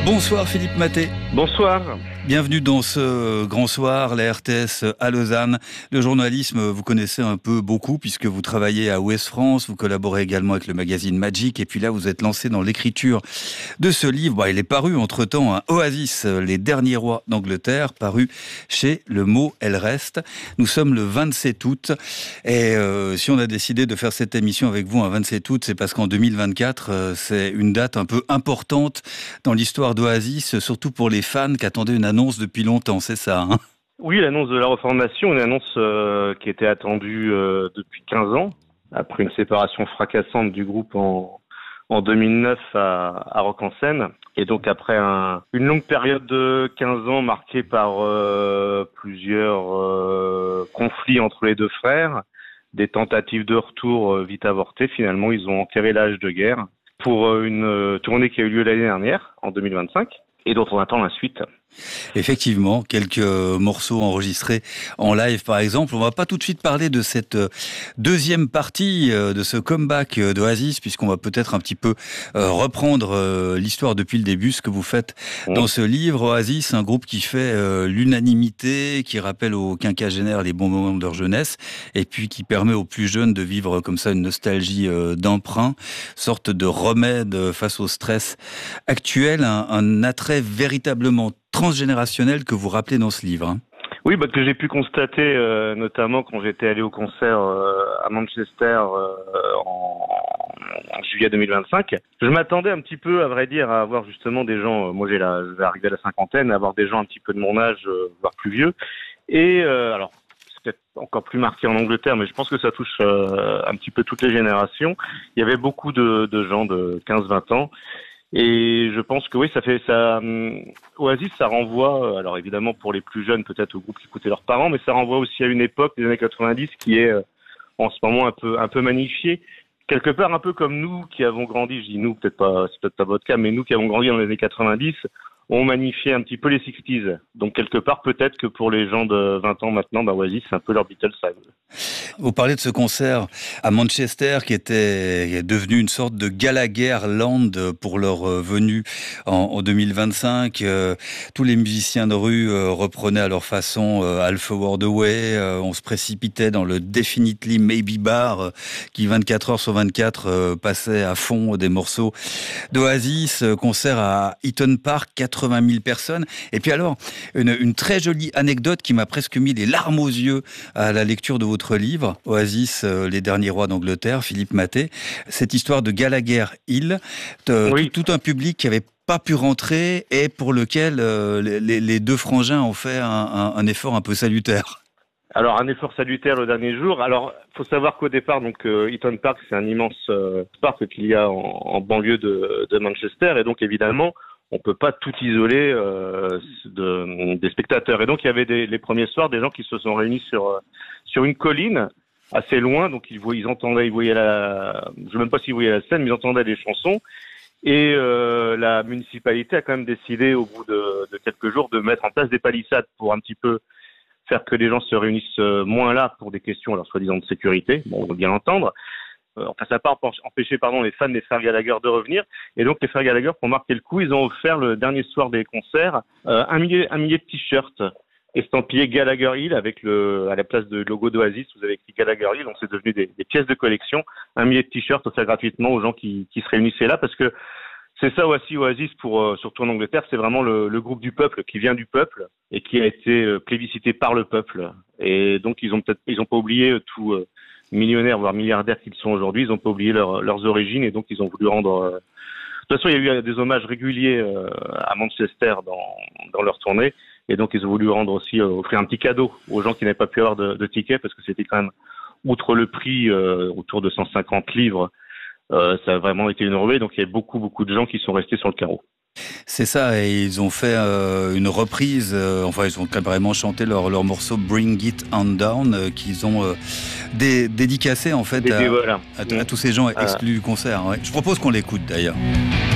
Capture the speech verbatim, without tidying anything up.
Bonsoir Philippe Maté. Bonsoir. Bienvenue dans ce grand soir, la R T S à Lausanne. Le journalisme, vous connaissez un peu beaucoup puisque vous travaillez à Ouest France, vous collaborez également avec le magazine Magic et puis là vous êtes lancé dans l'écriture de ce livre. Bon, il est paru entre-temps, hein, Oasis, les derniers rois d'Angleterre, paru chez Le Mot Elle Reste. Nous sommes le vingt-sept août et euh, si on a décidé de faire cette émission avec vous un vingt-sept août, c'est parce qu'en deux mille vingt-quatre, euh, c'est une date un peu importante dans l'histoire d'Oasis, surtout pour les fans qui attendaient une annonce depuis longtemps, c'est ça hein? Oui, l'annonce de la reformation, une annonce euh, qui était attendue euh, depuis quinze ans, après une séparation fracassante du groupe en, en deux mille neuf à, à Rock en Seine. Et donc après un, une longue période de quinze ans marquée par euh, plusieurs euh, conflits entre les deux frères, des tentatives de retour euh, vite avortées, finalement ils ont enterré l'âge de guerre pour une euh, tournée qui a eu lieu l'année dernière, en deux mille vingt-cinq, et dont on attend la suite. Effectivement, quelques morceaux enregistrés en live par exemple. On va pas tout de suite parler de cette deuxième partie de ce comeback d'Oasis, puisqu'on va peut-être un petit peu reprendre l'histoire depuis le début, ce que vous faites dans ce livre. Oasis, un groupe qui fait l'unanimité, qui rappelle aux quinquagénaires les bons moments de leur jeunesse, et puis qui permet aux plus jeunes de vivre comme ça une nostalgie d'emprunt, sorte de remède face au stress actuel, un, un attrait véritablement transgénérationnel que vous rappelez dans ce livre. Hein. Oui, bah, que j'ai pu constater euh, notamment quand j'étais allé au concert euh, à Manchester euh, en, en juillet deux mille vingt-cinq. Je m'attendais un petit peu, à vrai dire, à avoir justement des gens, euh, moi j'ai la, je vais arriver à la cinquantaine, à avoir des gens un petit peu de mon âge, euh, voire plus vieux. Et euh, alors, c'est peut-être encore plus marqué en Angleterre, mais je pense que ça touche euh, un petit peu toutes les générations. Il y avait beaucoup de, de gens de quinze vingt ans. Et je pense que oui, ça fait ça. Um, Oasis, ça renvoie, alors évidemment pour les plus jeunes, peut-être au groupe qui écoutaient leurs parents, mais ça renvoie aussi à une époque des années quatre-vingt-dix qui est euh, en ce moment un peu un peu magnifiée, quelque part un peu comme nous qui avons grandi. Je dis nous, peut-être pas, c'est peut-être pas votre cas, mais nous qui avons grandi dans les années quatre-vingt-dix, on magnifiait un petit peu les sixties. Donc quelque part peut-être que pour les gens de vingt ans maintenant, bah Oasis c'est un peu leur Beatles. Vous parlez de ce concert à Manchester qui était qui est devenu une sorte de Gallagher Land pour leur venue en, en deux mille vingt-cinq. Euh, tous les musiciens de rue euh, reprenaient à leur façon euh, Half a World Away. Euh, on se précipitait dans le Definitely Maybe Bar euh, qui vingt-quatre heures sur vingt-quatre euh, passait à fond des morceaux d'Oasis. Euh, concert à Eaton Park, quatre-vingt mille personnes. Et puis alors, une, une très jolie anecdote qui m'a presque mis les larmes aux yeux à la lecture de votre livre, Oasis, euh, les derniers rois d'Angleterre, Philippe Maté. Cette histoire de Gallagher Hill, de, oui. tout, tout un public qui avait pas pu rentrer et pour lequel euh, les, les deux frangins ont fait un, un, un effort un peu salutaire. Alors un effort salutaire le dernier jour. Alors faut savoir qu'au départ, donc euh, Eaton Park, c'est un immense euh, parc qu'il y a en, en banlieue de, de Manchester, et donc évidemment on peut pas tout isoler euh, de, des spectateurs. Et donc il y avait des, les premiers soirs des gens qui se sont réunis sur sur une colline assez loin. Donc ils voyaient, ils entendaient, ils voyaient la, je sais même pas s'ils voyaient la scène, mais ils entendaient des chansons. Et euh, la municipalité a quand même décidé au bout de, de quelques jours de mettre en place des palissades pour un petit peu faire que les gens se réunissent moins là pour des questions, alors soi-disant de sécurité. Bon, on veut bien l'entendre. Enfin, ça n'a pas empêché pardon, les fans des frères Gallagher de revenir. Et donc, les frères Gallagher, pour marquer le coup, ils ont offert le dernier soir des concerts euh, un millier, un millier de t-shirts estampillés Gallagher Hill avec le, à la place de logo d'Oasis, vous avez écrit Gallagher Hill, donc c'est devenu des, des pièces de collection. Un millier de t-shirts offerts gratuitement aux gens qui, qui se réunissaient là, parce que c'est ça aussi Oasis, pour, euh, surtout en Angleterre, c'est vraiment le, le groupe du peuple, qui vient du peuple et qui a été euh, plébiscité par le peuple. Et donc, ils ont peut-être, ils ont pas oublié tout. Euh, millionnaires, voire milliardaires qu'ils sont aujourd'hui, ils n'ont pas oublié leur, leurs origines et donc ils ont voulu rendre... Euh... De toute façon, il y a eu des hommages réguliers euh, à Manchester dans, dans leur tournée et donc ils ont voulu rendre aussi, euh, offrir un petit cadeau aux gens qui n'avaient pas pu avoir de, de tickets parce que c'était quand même, outre le prix, euh, autour de cent cinquante livres, euh, ça a vraiment été une ruée, donc il y a beaucoup, beaucoup de gens qui sont restés sur le carreau. C'est ça, et ils ont fait euh, une reprise, euh, enfin ils ont carrément chanté leur, leur morceau Bring It On Down, euh, qu'ils ont euh, dé- dédicacé en fait à, voilà. à, à tous ces gens exclus euh... du concert. Ouais. Je propose qu'on l'écoute d'ailleurs.